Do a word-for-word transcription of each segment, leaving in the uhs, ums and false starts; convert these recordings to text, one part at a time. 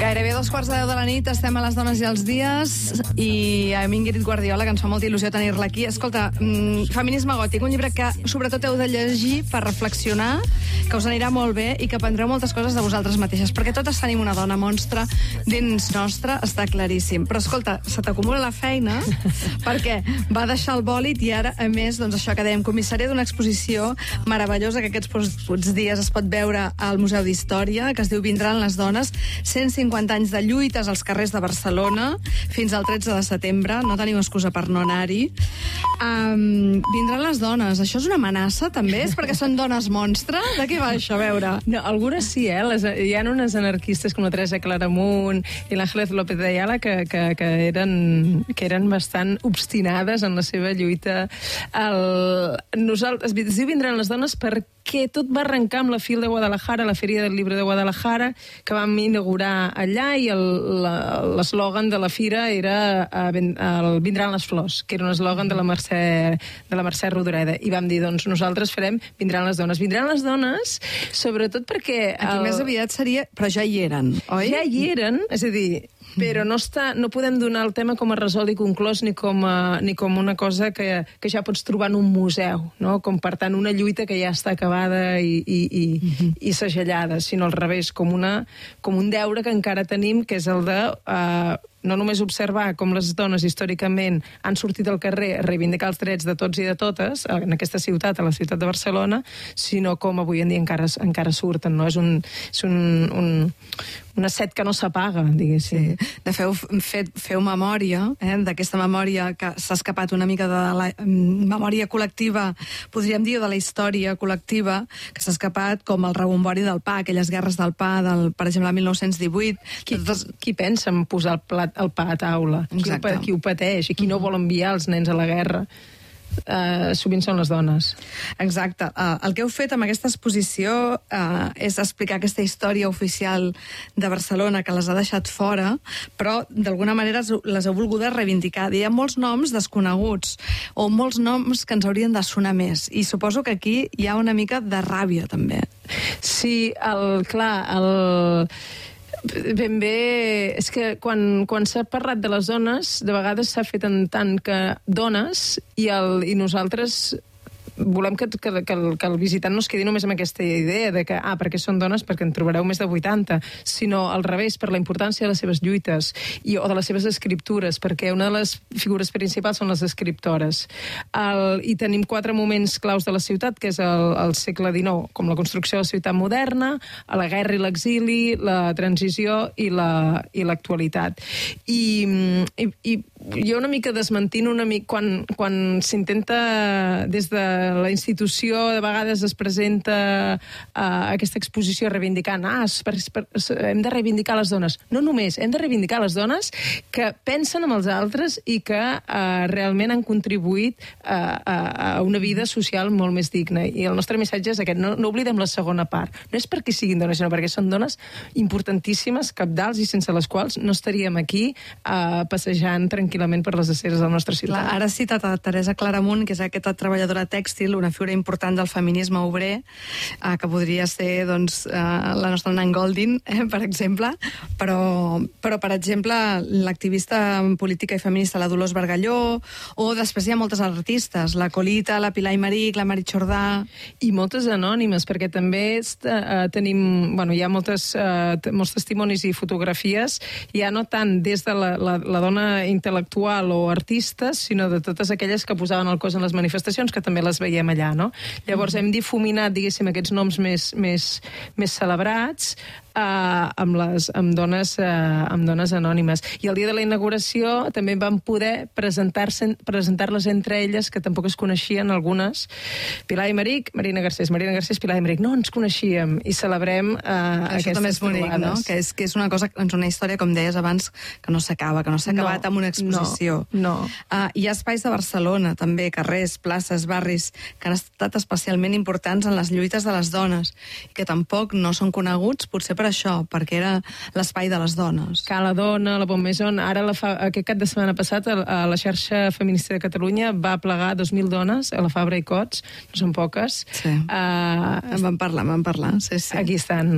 Gairebé dos quarts de deu de la nit, estem a Les Dones i els Dies, i a mi Ingrid Guardiola, que ens fa molta il·lusió tenir-la aquí. Escolta, mmm, Feminisme Gòtic, un llibre que sobretot heu de llegir per reflexionar, que us anirà molt bé i que aprendreu moltes coses de vosaltres mateixes, perquè totes tenim una dona monstre dins nostra, està claríssim. Però escolta, se t'acumula la feina perquè va deixar el bòlit i ara, a més, doncs això que dèiem, comissària d'una exposició meravellosa que aquests dies es pot veure al Museu d'Història, que es diu Vindran les dones, cent cinquanta anys de lluites als carrers de Barcelona fins al tretze de setembre, no tenim excusa per no anar-hi. Um, vindran les dones, això és una amenaça també? És perquè són dones monstre? De què va això, a veure? No, algunes sí, eh? Les, hi ha unes anarquistes com la Teresa Claramunt i l'Ángeles López de Ayala que, que, que, eren, que eren bastant obstinades en la seva lluita. El, nosaltres, es diu Vindran les dones perquè tot va arrencar amb la Fil de Guadalajara, la Fèria del Llibre de Guadalajara, que vam inaugurar allà, i l'eslògan de la fira era el Vindran les flors, que era un eslògan de la Mercè, de la Mercè Rodoreda. I vam dir, doncs, nosaltres farem Vindran les dones. Vindran les dones, sobretot perquè... Aquí el... més aviat seria... Però ja hi eren, oi? Ja hi eren, és a dir... però no, està, no podem donar el tema com a resolt i conclòs ni com, a, ni com una cosa que, que ja pots trobar en un museu, no? Com, per tant, una lluita que ja està acabada i, i, i, uh-huh. i segellada, sinó al revés, com, una, com un deure que encara tenim, que és el de... Uh, no només observar com les dones històricament han sortit al carrer a reivindicar els drets de tots i de totes en aquesta ciutat, a la ciutat de Barcelona, sinó com avui en dia encara, encara surten, no? És un, és un, un, una set que no s'apaga, diguéssim. Sí. De feu, fet, feu memòria, eh, d'aquesta memòria que s'ha escapat una mica de la memòria col·lectiva, podríem dir, de la història col·lectiva, que s'ha escapat com el rebombori del pa, aquelles guerres del pa, del, per exemple, el mil nou-cents divuit. Qui, qui pensa en posar el plat el pa a taula? Qui ho, qui ho pateix i qui no vol enviar els nens a la guerra? Uh, sovint són les dones. Exacte. Uh, el que heu fet amb aquesta exposició uh, és explicar aquesta història oficial de Barcelona que les ha deixat fora, però d'alguna manera les heu volgut reivindicar. Hi ha molts noms desconeguts o molts noms que ens haurien de sonar més, i suposo que aquí hi ha una mica de ràbia també. Sí, el, clar, el... ben bé, és que quan, quan s'ha parlat de les dones, de vegades s'ha fet en tant que dones, i, el, i nosaltres volem que, que, que, el, que el visitant no es quedi només amb aquesta idea de que, ah, perquè són dones, perquè en trobareu més de vuitanta, sinó al revés, per la importància de les seves lluites i, o de les seves escriptures, perquè una de les figures principals són les escriptores. El, I tenim quatre moments claus de la ciutat, que és el, el segle dinou, com la construcció de la ciutat moderna, la guerra i l'exili, la transició i la, i l'actualitat. I, i, i jo una mica desmentint una mica, quan, quan s'intenta des de la institució, de vegades es presenta uh, aquesta exposició reivindicant, ah, per, per, hem de reivindicar les dones. No només, hem de reivindicar les dones que pensen en els altres i que uh, realment han contribuït uh, a, a una vida social molt més digna. I el nostre missatge és aquest, no, no oblidem la segona part. No és perquè siguin dones, sinó perquè són dones importantíssimes, cabdals, i sense les quals no estaríem aquí uh, passejant tranquil·lament per les aceres de la nostra ciutat. Clar, ara has citat a Teresa Claramunt, que és aquesta treballadora tèxtil, una figura important del feminisme obrer, eh, que podria ser, doncs, eh, la nostra Nan Goldin, eh, per exemple, però, però per exemple, l'activista política i feminista, la Dolors Bargalló, o després hi ha moltes artistes, la Colita, la Pilar Aymeric, la Mari Jordà... I moltes anònimes, perquè també eh, tenim, bueno, hi ha moltes, eh, molts testimonis i fotografies, ja no tant des de la, la, la dona intel·lectual o artistes, sinó de totes aquelles que posaven el cos en les manifestacions, que també les veiem allà, no? Llavors hem difuminat, diguéssim, aquests noms més, més, més celebrats Uh, amb, les, amb, dones, uh, amb dones anònimes. I el dia de la inauguració també vam poder presentar-se, presentar-les entre elles, que tampoc es coneixien algunes. Pilar Aymeric, Marina Garcés. Marina Garcés, Pilar Aymeric. No ens coneixíem, i celebrem uh, Això aquestes també és bonic, trobades. No? Que és, que és una cosa, és una història, com deies abans, que no s'acaba, que no s'ha acabat no, amb una exposició. No, no. Uh, hi ha espais de Barcelona, també, carrers, places, barris, que han estat especialment importants en les lluites de les dones, i que tampoc no són coneguts, potser per això, perquè era l'espai de les dones. Cala Dona, la Bonmaison, ara la fa, aquest cap de setmana passat a, a la xarxa feminista de Catalunya va plegar dos mil dones a la Fabra i Cots, no són poques. Sí, uh, en vam parlar, en vam parlar, sí, sí. Aquí estan, no?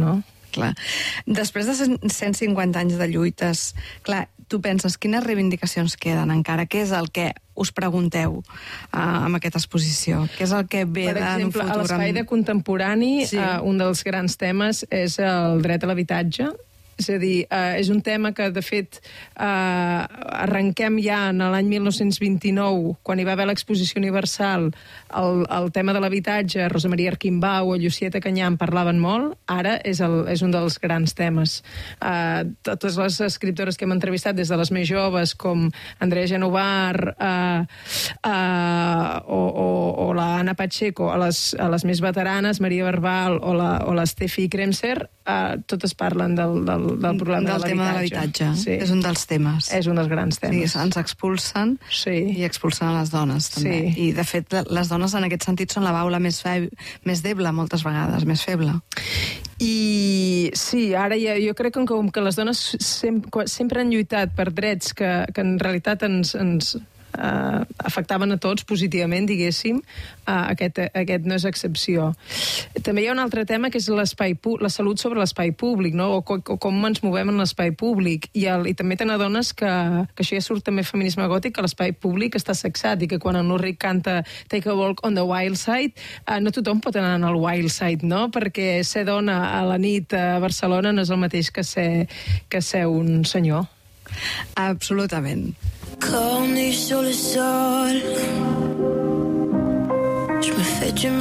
Clar. Després de cent cinquanta anys de lluites, clar, tu penses, quines reivindicacions queden encara? Què és el que us pregunteu uh, amb aquesta exposició? Què és el que ve per en un exemple, futur? a l'Espai de Contemporani, sí. uh, un dels grans temes és el dret a l'habitatge. És a dir, eh, és un tema que, de fet, eh, arrenquem ja en l'any mil nou-cents vint-i-nou, quan hi va haver l'exposició universal, el, el tema de l'habitatge, Rosa Maria Arquimbau o Llucieta Canyà en parlaven molt, ara és, el, és un dels grans temes. Eh, totes les escriptores que hem entrevistat, des de les més joves, com Andrea Genovar eh, eh, o, o, o la Anna Pacheco, a les, a les més veteranes, Maria Barbal o la, o l'Estefi Kremser, eh, totes parlen del, del del problema del de tema de l'habitatge. Sí. És un dels temes. És un dels grans temes. Sí, ens expulsen sí. i expulsen a les dones, també. Sí. I, de fet, les dones en aquest sentit són la baula més, fe... més deble, moltes vegades, més feble. I sí, ara ja, jo crec que com que les dones sempre, sempre han lluitat per drets que, que en realitat ens... ens Uh, afectaven a tots positivament, diguéssim, uh, aquest, aquest no és excepció. També hi ha un altre tema que és l'espai la salut sobre l'espai públic, no? o, o com ens movem en l'espai públic, I, el, i també te n'adones que, que això ja surt també feminisme gòtic, que l'espai públic està sexat i que quan en Ulrich canta Take a Walk on the Wild Side, uh, no tothom pot anar al Wild Side, no? Perquè ser dona a la nit a Barcelona no és el mateix que ser, que ser un senyor. Absolutament. Cornu sur le sol, je me fais du